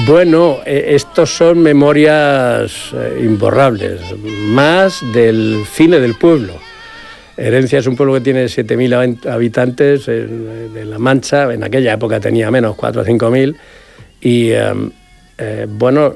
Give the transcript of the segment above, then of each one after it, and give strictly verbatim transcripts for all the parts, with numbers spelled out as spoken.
Bueno, eh, estos son memorias eh, imborrables, más del cine del pueblo. Herencia es un pueblo que tiene siete mil habitantes en, en La Mancha. En aquella época tenía menos, cuatro o cinco mil. Y eh, eh, bueno,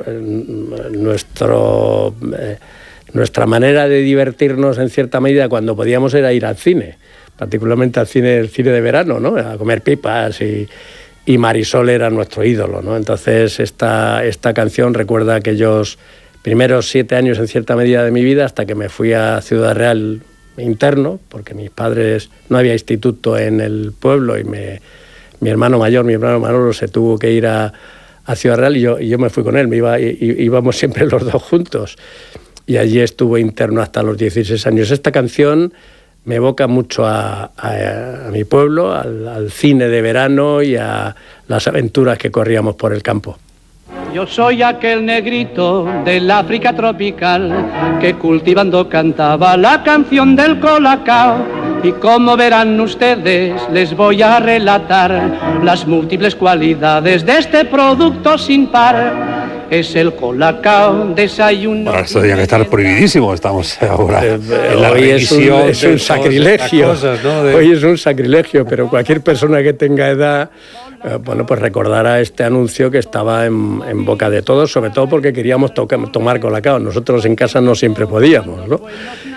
nuestro, eh, nuestra manera de divertirnos en cierta medida cuando podíamos era ir al cine, particularmente al cine, el cine de verano, ¿no? A comer pipas y, y Marisol era nuestro ídolo, ¿no? Entonces esta, esta canción recuerda aquellos primeros siete años en cierta medida de mi vida hasta que me fui a Ciudad Real interno, porque mis padres, no había instituto en el pueblo y me, mi hermano mayor, mi hermano Manolo, se tuvo que ir a, a Ciudad Real y yo, y yo me fui con él, me iba, y, íbamos siempre los dos juntos y allí estuve interno hasta los dieciséis años. Esta canción me evoca mucho a, a, a mi pueblo, al, al cine de verano y a las aventuras que corríamos por el campo. Yo soy aquel negrito del África tropical que cultivando cantaba la canción del colacao. Y como verán ustedes, les voy a relatar las múltiples cualidades de este producto sin par. Es el colacao, desayuno... Bueno, esto tenía que estar prohibidísimo, estamos ahora Eh, en la hoy es un, revisión es un de sacrilegio, todas estas cosas, ¿no? De... Hoy es un sacrilegio, pero cualquier persona que tenga edad, eh, bueno, pues recordará este anuncio que estaba en, en boca de todos, sobre todo porque queríamos toca, tomar colacao. Nosotros en casa no siempre podíamos, ¿no?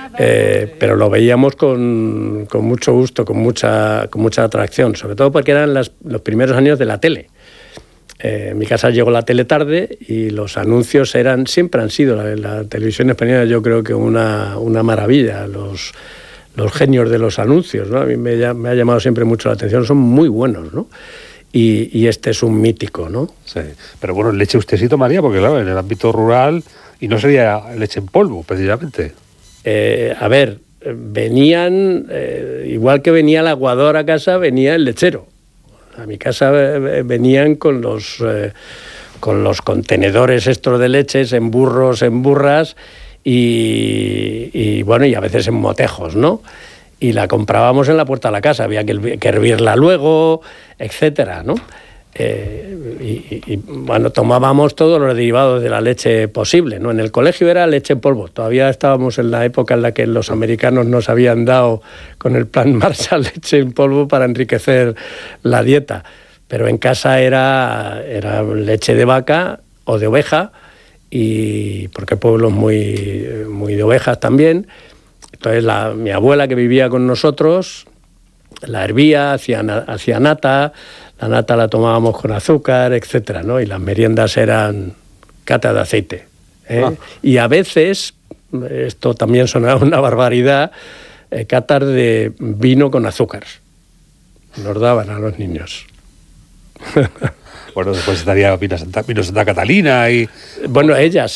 Eh, pero lo veíamos con, con mucho gusto, con mucha, con mucha atracción, sobre todo porque eran las, los primeros años de la tele. Eh, en mi casa llegó la tele tarde y los anuncios eran, siempre han sido, la, la televisión española yo creo que una, una maravilla, los, los genios de los anuncios, ¿no? A mí me, me ha llamado siempre mucho la atención, son muy buenos, ¿no? Y, y este es un mítico, ¿no? Sí, pero bueno, leche usted sí tomaría, porque claro, en el ámbito rural, y no sería leche en polvo, precisamente. Eh, a ver, venían, eh, igual que venía el aguador a casa, venía el lechero. A mi casa venían con los, eh, con los contenedores estos de leches en burros, en burras y, y bueno, y a veces en motejos, ¿no? Y la comprábamos en la puerta de la casa, había que, que hervirla luego, etcétera, ¿no? Eh, y, y bueno, tomábamos todos los derivados de la leche posible, ¿no? En el colegio era leche en polvo. Todavía estábamos en la época en la que los americanos nos habían dado con el plan Marshall leche en polvo para enriquecer la dieta. Pero en casa era, era leche de vaca o de oveja, y porque el pueblo es muy, muy de ovejas también. Entonces la, mi abuela, que vivía con nosotros, la hervía, hacía, hacía nata. La nata la tomábamos con azúcar, etcétera, ¿no? Y las meriendas eran cata de aceite, ¿eh? Ah. Y a veces, esto también sonaba una barbaridad, eh, catas de vino con azúcar. Nos daban a los niños. Bueno, después estaría vino Santa, vino Santa Catalina y... Bueno, ellas...